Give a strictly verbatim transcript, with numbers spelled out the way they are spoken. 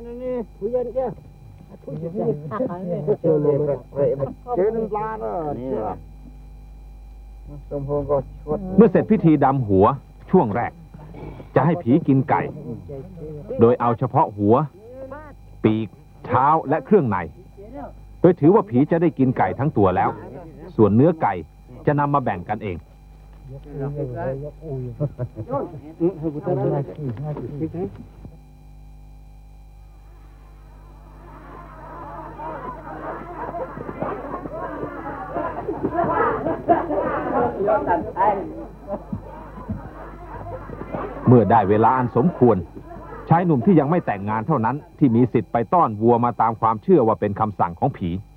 นี่ผู้ใหญ่แกผู้ใหญ่เจอเลยเจอหนึ่งปลาเนอะนี่สมพงษ์ก็ชดเมื่อเสร็จพิธีดำหัวช่วงแรกจะให้ผีกินไก่โดยเอาเฉพาะหัวปีกเท้าและเครื่องในโดยถือว่าผีจะได้กินไก่ทั้งตัวแล้วส่วนเนื้อไก่จะนำมาแบ่งกันเองเมื่อได้เวลาอันสมควรชายหนุ่มที่ยังไม่แต่งงานเท่านั้นที่มีสิทธิ์ไปต้อนวัวมาตามความเชื่อว่าเป็นคำสั่งของผี